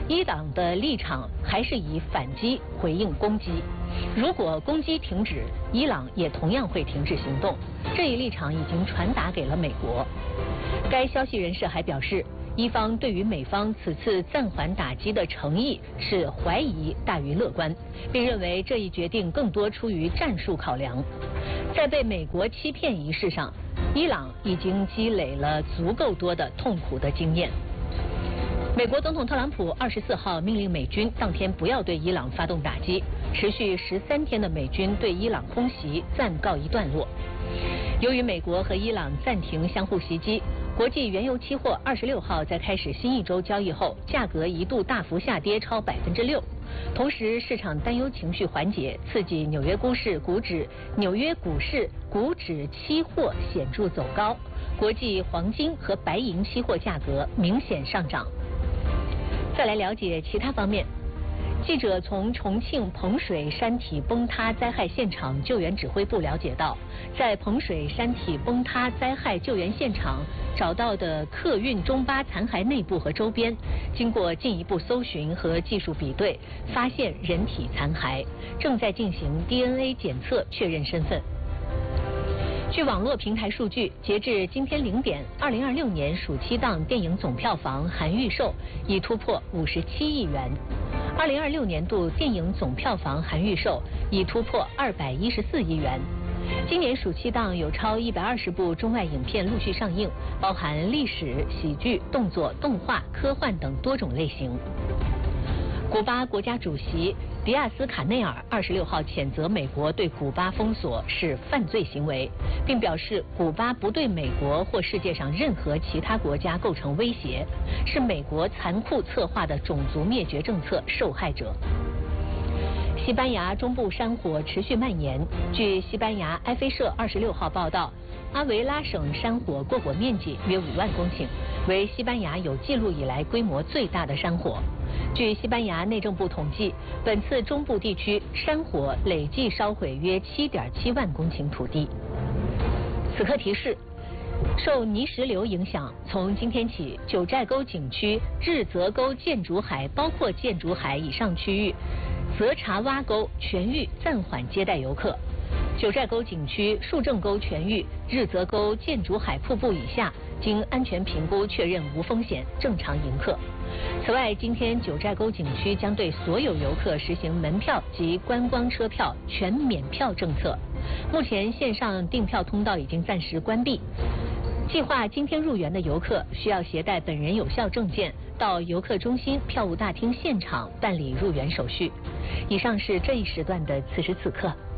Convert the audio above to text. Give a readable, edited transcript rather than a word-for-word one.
伊朗的立场还是以反击回应攻击。如果攻击停止，伊朗也同样会停止行动。这一立场已经传达给了美国。该消息人士还表示，伊方对于美方此次暂缓打击的诚意是怀疑大于乐观，并认为这一决定更多出于战术考量。在被美国欺骗一事上，伊朗已经积累了足够多的痛苦的经验。美国总统特朗普24号命令美军当天不要对伊朗发动打击，持续13天的美军对伊朗空袭暂告一段落。由于美国和伊朗暂停相互袭击，国际原油期货26号在开始新一周交易后，价格一度大幅下跌超6%。同时，市场担忧情绪缓解，刺激纽约股市股指期货显著走高，国际黄金和白银期货价格明显上涨。再来了解其他方面。记者从重庆彭水山体崩塌灾害现场救援指挥部了解到，在彭水山体崩塌灾害救援现场找到的客运中巴残骸内部和周边，经过进一步搜寻和技术比对，发现人体残骸，正在进行 DNA 检测确认身份。据网络平台数据，截至今天0点，2026年暑期档电影总票房含预售已突破57亿元。2026年度电影总票房含预售已突破214亿元。今年暑期档有超120部中外影片陆续上映，包含历史、喜剧、动作、动画、科幻等多种类型。古巴国家主席迪亚斯卡内尔26号谴责美国对古巴封锁是犯罪行为，并表示古巴不对美国或世界上任何其他国家构成威胁，是美国残酷策划的种族灭绝政策受害者。西班牙中部山火持续蔓延，据西班牙埃菲社26号报道，阿维拉省山火过火面积约5万公顷，为西班牙有记录以来规模最大的山火。据西班牙内政部统计，本次中部地区山火累计烧毁约7.7万公顷土地。此刻提示，受泥石流影响，从今天起，九寨沟景区日泽沟建筑海包括建筑海以上区域泽查洼沟全域暂缓接待游客。九寨沟景区树正沟全域日泽沟建筑海瀑布以下，经安全评估确认无风险，正常迎客。此外，今天九寨沟景区将对所有游客实行门票及观光车票全免票政策。目前线上订票通道已经暂时关闭。计划今天入园的游客需要携带本人有效证件到游客中心票务大厅现场办理入园手续。以上是这一时段的此时此刻。